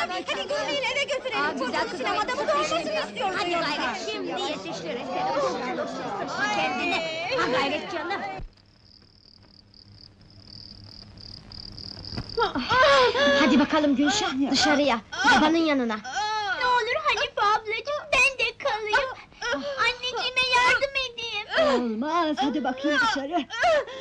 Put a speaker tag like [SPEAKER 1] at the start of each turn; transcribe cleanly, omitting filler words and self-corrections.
[SPEAKER 1] Hadi Gülme'yi eve götürelim. Çocuğun sinemada mı doğmasını istiyoruz?
[SPEAKER 2] Hadi gayret, şimdi yetiştiririz seni. Kendine, ha gayret canım. Hadi bakalım Gülşah, dışarıya, babanın yanına.
[SPEAKER 1] Ne olur Hanife ablacığım, ben de kalayım. Anneciğime yardım edeyim.
[SPEAKER 3] Olmaz, hadi bakayım dışarı.